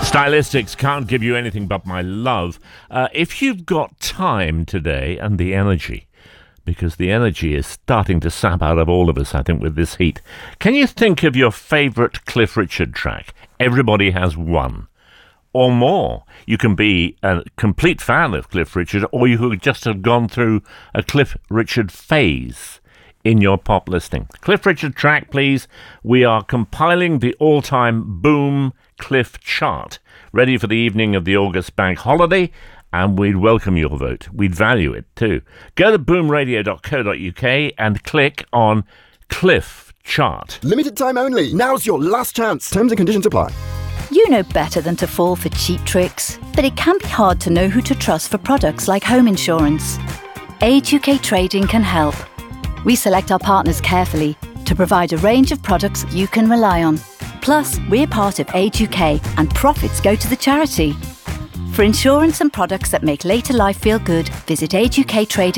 Stylistics can't give you anything but my love. If you've got time today and the energy, because the energy is starting to sap out of all of us, I think, with this heat, can you think of your favourite Cliff Richard track? Everybody has one. Or more. You can be a complete fan of Cliff Richard, or you could just have gone through a Cliff Richard phase in your pop listening. Cliff Richard track, please. We are compiling the all-time Boom Cliff chart, ready for the evening of the August bank holiday, and we'd welcome your vote. We'd value it too. Go to boomradio.co.uk and click on Cliff Chart. Limited time only. Now's your last chance. Terms and conditions apply. You know better than to fall for cheap tricks, but it can be hard to know who to trust for products like home insurance. Age UK Trading can help. We select our partners carefully to provide a range of products you can rely on. Plus, we're part of Age UK and profits go to the charity. For insurance and products that make later life feel good, visit Age UK Trading.